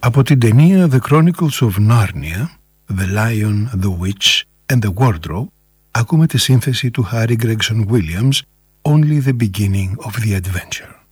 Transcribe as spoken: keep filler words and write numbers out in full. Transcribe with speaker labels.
Speaker 1: Από την ταινία The Chronicles of Narnia, The Lion, the Witch and the Wardrobe, ακούμε τη σύνθεση του Harry Gregson Williams, Only the Beginning of the Adventure.